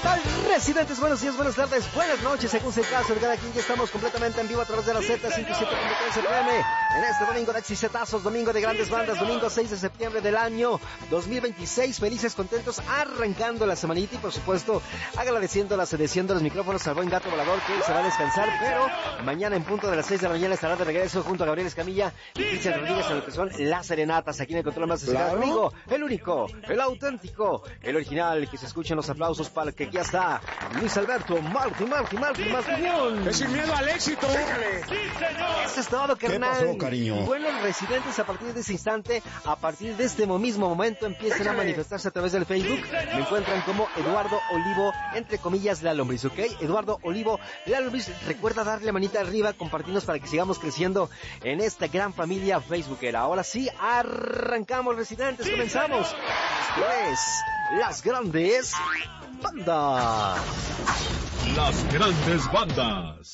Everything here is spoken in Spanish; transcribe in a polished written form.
tal, residentes? Buenos días, buenas tardes, buenas noches, según sea el caso de cada quien. Ya estamos completamente en vivo a través de la Z107.3 FM en este domingo de exitazos, domingo de grandes bandas, domingo 6 de septiembre del año 2026. Felices, contentos, arrancando la semanita y por supuesto agradeciendo los micrófonos al buen Gato Volador, que se va a descansar, pero mañana en punto de las 6 de la mañana estará de regreso junto a Gabriel Escamilla y Cristian Rodríguez en lo que son las serenatas, aquí en el control más de amigo, el único, el auténtico, el original, que se escuchen los aplausos para que ya está Luis Alberto Martín. Es sin miedo al éxito. Eso es todo, carnal. ¿Qué pasó, cariño? Bueno, residentes, a partir de ese instante, a partir de este mismo momento, empiezan a manifestarse a través del Facebook. Me encuentran como Eduardo Olivo, entre comillas, La Lombriz, ¿ok? Eduardo Olivo, La Lombriz. Recuerda darle manita arriba, compartirnos para que sigamos creciendo en esta gran familia facebookera. Ahora sí, arrancamos, residentes, comenzamos. Esto es Las Grandes Bandas. Las Grandes Bandas.